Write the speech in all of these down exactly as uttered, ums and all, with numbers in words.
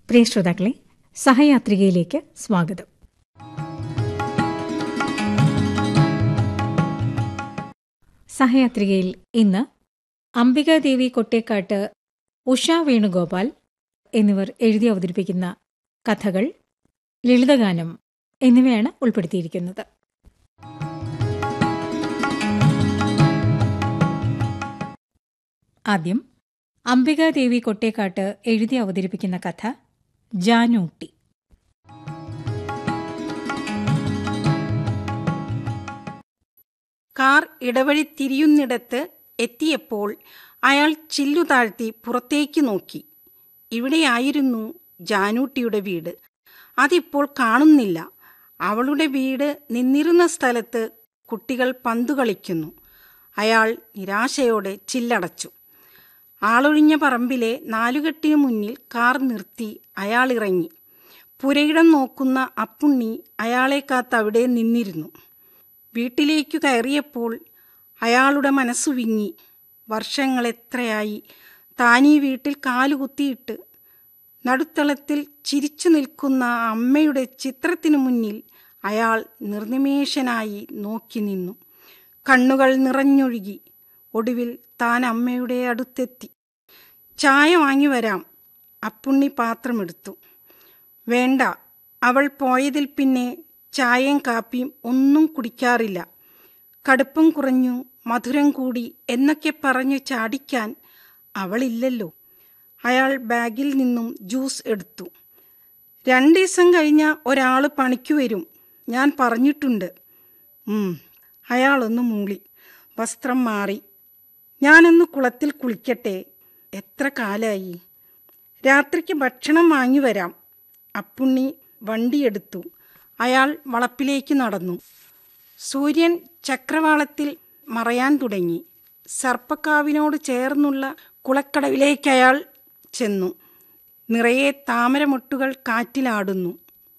പ്രിയ ശ്രോതാക്കളെ, സഹയാത്രികയിലേക്ക് സ്വാഗതം. സഹയാത്രികയിൽ ഇന്ന് അംബികാദേവി കൊട്ടേക്കാട്ട്, ഉഷ വേണുഗോപാൽ എന്നിവർ എഴുതി അവതരിപ്പിക്കുന്ന കഥകൾ, ലളിതഗാനം എന്നിവയാണ് ഉൾപ്പെടുത്തിയിരിക്കുന്നത്. ആദ്യം അംബികാദേവി കൊട്ടേക്കാട്ട് എഴുതി അവതരിപ്പിക്കുന്ന കഥ ജാനൂട്ടി. കാർ ഇടവഴി തിരിയുന്നിടത്ത് എത്തിയപ്പോൾ അയാൾ ചില്ലു താഴ്ത്തി പുറത്തേക്ക് നോക്കി. ഇവിടെയായിരുന്നു ജാനൂട്ടിയുടെ വീട്. അതിപ്പോൾ കാണുന്നില്ല. അവളുടെ വീട് നിന്നിരുന്ന സ്ഥലത്ത് കുട്ടികൾ പന്തു കളിക്കുന്നു. അയാൾ നിരാശയോടെ ചില്ലടച്ചു. ആളൊഴിഞ്ഞ പറമ്പിലെ നാലുകെട്ടിനു മുന്നിൽ കാർ നിർത്തി അയാൾ ഇറങ്ങി. പുരയിടം നോക്കുന്ന അപ്പുണ്ണി അയാളെ കാത്തവിടെ നിന്നിരുന്നു. വീട്ടിലേക്കു കയറിയപ്പോൾ അയാളുടെ മനസ്സു വിങ്ങി. വർഷങ്ങളെത്രയായി താനീ വീട്ടിൽ കാലുകുത്തിയിട്ട്. നടുത്തളത്തിൽ ചിരിച്ചു നിൽക്കുന്ന അമ്മയുടെ ചിത്രത്തിനു മുന്നിൽ അയാൾ നിർനിമേഷനായി നോക്കി നിന്നു. കണ്ണുകൾ നിറഞ്ഞൊഴുകി. ഒടുവിൽ താൻ അമ്മയുടെ അടുത്തെത്തി. ചായ വാങ്ങി വരാം. അപ്പുണ്ണി പാത്രമെടുത്തു. വേണ്ട, അവൾ പോയതിൽ പിന്നെ ചായയും കാപ്പിയും ഒന്നും കുടിക്കാറില്ല. കടുപ്പം കുറഞ്ഞു, മധുരം കൂടി എന്നൊക്കെ പറഞ്ഞു ചാടിക്കാൻ അവളില്ലല്ലോ. അയാൾ ബാഗിൽ നിന്നും ജ്യൂസ് എടുത്തു. രണ്ട് ദിവസം കഴിഞ്ഞ ഒരാൾ പണിക്കു വരും, ഞാൻ പറഞ്ഞിട്ടുണ്ട്. ഉം അയാളൊന്ന് മൂളി. വസ്ത്രം മാറി. ഞാനൊന്ന് കുളത്തിൽ കുളിക്കട്ടെ. എത്ര കാലായി. രാത്രിക്ക് ഭക്ഷണം വാങ്ങി വരാം. അപ്പുണ്ണി വണ്ടിയെടുത്തു. അയാൾ വളപ്പിലേക്ക് നടന്നു. സൂര്യൻ ചക്രവാളത്തിൽ മറയാൻ തുടങ്ങി. സർപ്പക്കാവിനോട് ചേർന്നുള്ള കുളക്കടവിലേക്ക് അയാൾ ചെന്നു. നിറയെ താമരമൊട്ടുകൾ കാറ്റിലാടുന്നു.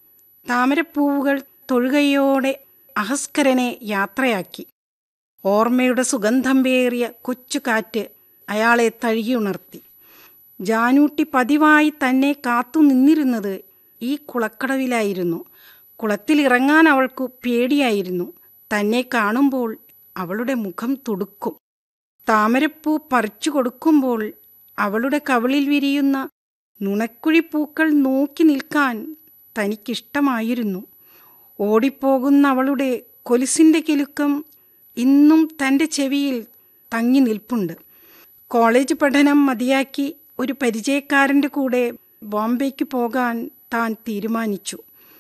താമരപ്പൂവുകൾ തൊഴുകയോടെ അഹസ്കരനെ യാത്രയാക്കി. ഓർമ്മയുടെ സുഗന്ധം പേറിയ കൊച്ചു കാറ്റ് അയാളെ തഴുകിയുണർത്തി. ജാനൂട്ടി പതിവായി തന്നെ കാത്തു നിന്നിരുന്നത് ഈ കുളക്കടവിലായിരുന്നു. കുളത്തിലിറങ്ങാൻ അവൾക്കു പേടിയായിരുന്നു. തന്നെ കാണുമ്പോൾ അവളുടെ മുഖം തുടുക്കും. താമരപ്പൂ പറിച്ചു കൊടുക്കുമ്പോൾ അവളുടെ കവിളിൽ വിരിയുന്ന നുണക്കുഴിപ്പൂക്കൾ നോക്കി നിൽക്കാൻ തനിക്കിഷ്ടമായിരുന്നു. ഓടിപ്പോകുന്ന അവളുടെ കൊലുസിൻ്റെ കിലുക്കം ഇന്നും തൻ്റെ ചെവിയിൽ തങ്ങി നിൽപ്പുണ്ട്. കോളേജ് പഠനം മതിയാക്കി ഒരു പരിചയക്കാരൻ്റെ കൂടെ ബോംബെക്ക് പോകാൻ താൻ തീരുമാനിച്ചു.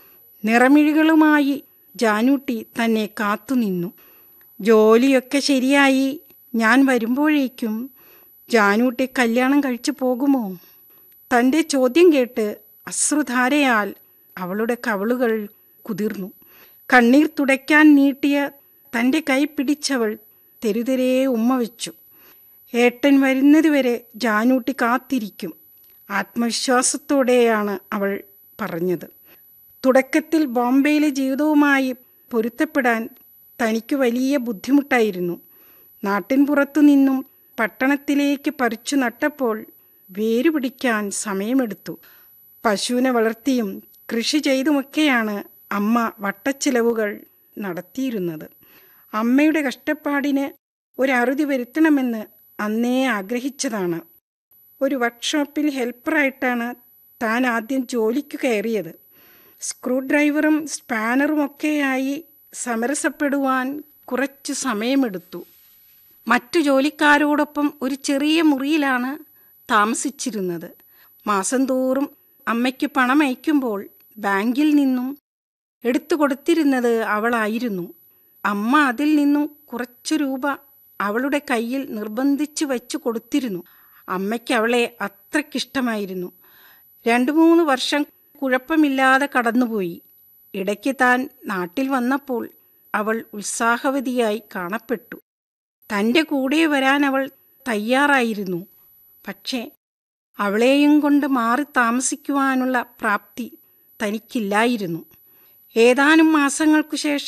നിറമിഴികളുമായി ജാനൂട്ടി തന്നെ കാത്തുനിന്നു. ജോലിയൊക്കെ ശരിയായി ഞാൻ വരുമ്പോഴേക്കും ജാനൂട്ടി കല്യാണം കഴിച്ചു പോകുമോ? തൻ്റെ ചോദ്യം കേട്ട് അശ്രുധാരയാൽ അവളുടെ കവിളുകൾ കുതിർന്നു. കണ്ണീർ തുടയ്ക്കാൻ നീട്ടിയ തൻ്റെ കൈ പിടിച്ചവൾ തെരുതെരേ ഉമ്മ വെച്ചു. ഏട്ടൻ വരുന്നതുവരെ ജാനൂട്ടി കാത്തിരിക്കും. ആത്മവിശ്വാസത്തോടെയാണ് അവൾ പറഞ്ഞത്. തുടക്കത്തിൽ ബോംബെയിലെ ജീവിതവുമായി പൊരുത്തപ്പെടാൻ തനിക്ക് വലിയ ബുദ്ധിമുട്ടായിരുന്നു. നാട്ടിൻ പുറത്തു നിന്നും പട്ടണത്തിലേക്ക് പറിച്ചു നട്ടപ്പോൾ വേരുപിടിക്കാൻ സമയമെടുത്തു. പശുവിനെ വളർത്തിയും കൃഷി ചെയ്തുമൊക്കെയാണ് അമ്മ വട്ടച്ചിലവുകൾ നടത്തിയിരുന്നത്. അമ്മയുടെ കഷ്ടപ്പാടിന് ഒരറുതി വരുത്തണമെന്ന് അന്നേ ആഗ്രഹിച്ചതാണ്. ഒരു വർക്ക്ഷോപ്പിൽ ഹെൽപ്പറായിട്ടാണ് താൻ ആദ്യം ജോലിക്ക് കയറിയത്. സ്ക്രൂ ഡ്രൈവറും സ്പാനറുമൊക്കെയായി സമരസപ്പെടുവാൻ കുറച്ച് സമയമെടുത്തു. മറ്റു ജോലിക്കാരോടൊപ്പം ഒരു ചെറിയ മുറിയിലാണ് താമസിച്ചിരുന്നത്. മാസം തോറും അമ്മയ്ക്ക് പണം അയക്കുമ്പോൾ ബാങ്കിൽ നിന്നും എടുത്തു കൊടുത്തിരുന്നത് അവളായിരുന്നു. അമ്മ അതിൽ നിന്നും കുറച്ചു രൂപ അവളുടെ കയ്യിൽ നിർബന്ധിച്ച് വച്ചു കൊടുത്തിരുന്നു. അമ്മയ്ക്ക് അവളെ അത്രയ്ക്കിഷ്ടമായിരുന്നു. രണ്ടു മൂന്ന് വർഷം കുഴപ്പമില്ലാതെ കടന്നുപോയി. ഇടയ്ക്ക് താൻ നാട്ടിൽ വന്നപ്പോൾ അവൾ ഉത്സാഹവതിയായി കാണപ്പെട്ടു. തൻ്റെ കൂടെ വരാൻ അവൾ തയ്യാറായിരുന്നു. പക്ഷേ അവളെയും കൊണ്ട് മാറി താമസിക്കുവാനുള്ള പ്രാപ്തി തനിക്കില്ലായിരുന്നു. ഏതാനും മാസങ്ങൾക്കു ശേഷം